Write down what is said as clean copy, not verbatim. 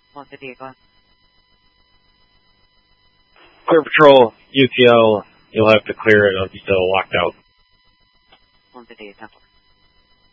One fifty-eight, go ahead. Clear Patrol, UTL, you'll have to clear it. I'm still locked out. 158, 10.